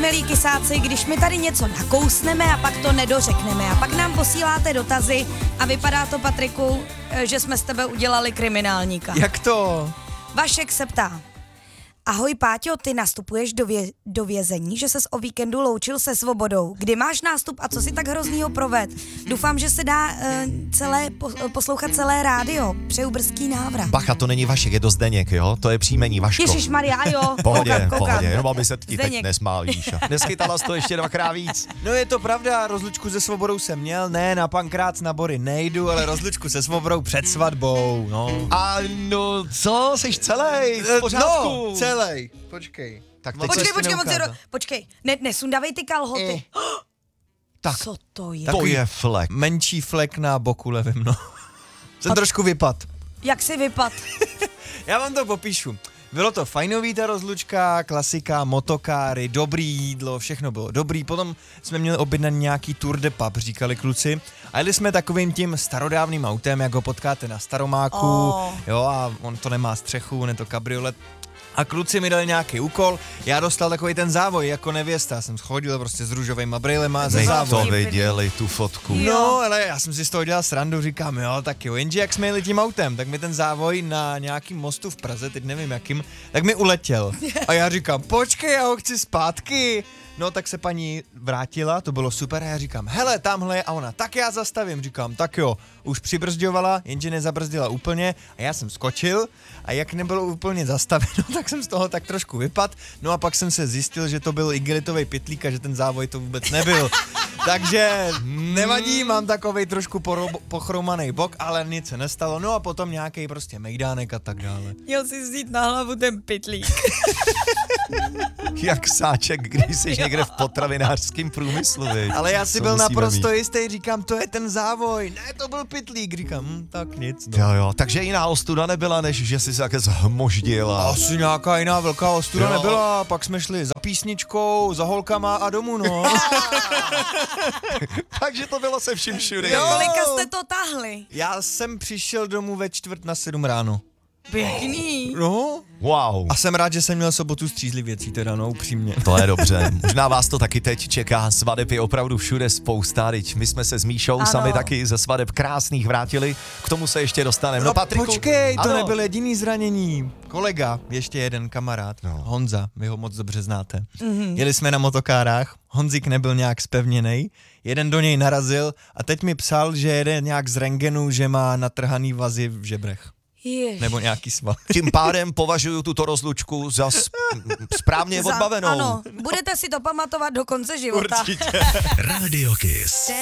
milí kysáci, když my tady něco nakousneme a pak to nedořekneme a pak nám posíláte dotazy a vypadá to, Patriku, že jsme z tebe udělali kriminálníka. Jak to? Vašek se ptá. Ahoj Páťo, ty nastupuješ do vězení, že ses o víkendu loučil se svobodou. Kdy máš nástup a co si tak hroznýho proved? Doufám, že se dá poslouchat celé rádio. Přeju brzký návrat. Bacha, to není Vašek, je to Zdeněk, jo? To je příjmení Vaško. Ježišmarja, jo. Pohodě, koukám. jenom aby se ti teď Zdeněk. nesmál, víš. Neschytala jsi to ještě dvakrát víc. No je to pravda, rozlučku se svobodou jsem měl, ne, na Pankrác na Bory nejdu, ale rozlučku se svobodou před svatbou, no. A no, co? Jsi celej? V pořádku? No, celej. Počkej. Tak teď Počkej, nesundavej ty kalhoty. Tak, Co to je? to je flek. Menší flek na boku levém, no. Jsem trošku vypad. Jak jsi vypad? Já vám to popíšu. Bylo to fajnový ta rozlučka, klasika, motokáry, dobrý jídlo, všechno bylo dobrý. Potom jsme měli objednaný nějaký tour de pub, říkali kluci. A jeli jsme takovým tím starodávným autem, jak ho potkáte na Staromáku. Jo, a on to nemá střechu, on je to kabriolet. A kluci mi dali nějaký úkol, já dostal takový ten závoj jako nevěsta, jsem schodil prostě s růžovejma brýlema ze My závoj. to viděli, tu fotku. No, ale já jsem si z toho dělal srandu, říkám, jo, tak jo, jenže jak jsme jeli tím autem, tak mi ten závoj na nějakým mostu v Praze, teď nevím jakým, tak mi uletěl. A já říkám, počkej, já ho chci zpátky. No, tak se paní vrátila, to bylo super, a já říkám, hele, tamhle je, a ona, tak já zastavím, říkám, tak jo, už přibrzďovala, jenže nezabrzdila úplně a já jsem skočil a jak nebylo úplně zastaveno, tak jsem z toho tak trošku vypadl, no a pak jsem se zjistil, že to byl igelitový pytlík a že ten závoj to vůbec nebyl. Takže nevadí, mám takovej trošku pochromaný bok, ale nic se nestalo, no a potom nějaký prostě mejdánek a tak dále. Měl jsi vzít na hlavu ten pytlík. Jak sáček, když jsi někde v potravinářském průmyslu, viď? Ale já si Co byl musíme naprosto mít? jistý, říkám, to je ten závoj, ne, to byl pytlík, říkám, tak nic. No. Jo, takže jiná ostuda nebyla, než že jsi se také zhmoždila. Asi nějaká jiná velká ostuda Jo. nebyla, pak jsme šli za písničkou, za holkama a domů, no. Takže to bylo se vším všude. Jo. Kolika jste to tahli? Já jsem přišel domů ve 6:45 ráno. Pěkný. No. Wow. A jsem rád, že jsem měl sobotu střízlivěcí, teda no, upřímně. To je dobře. Možná vás to taky teď čeká. Svadeb je opravdu všude spousta. Teď my jsme se s Míšou Ano. sami taky ze svadeb krásných vrátili. K tomu se ještě dostaneme. No Patriku, počkej, to ano. nebyl jediný zranění. Kolega, ještě jeden kamarád, Honza, vy ho moc dobře znáte. Jeli jsme na motokárách, Honzik nebyl nějak spevněnej, jeden do něj narazil a teď mi psal, že jede nějak z rentgenu, že má natrhaný vazy v žebrech. Jež. Nebo nějaký sval. Tím pádem považuji tuto rozlučku za správně odbavenou. Ano, budete si to pamatovat do konce života. Určitě. Radio Kiss.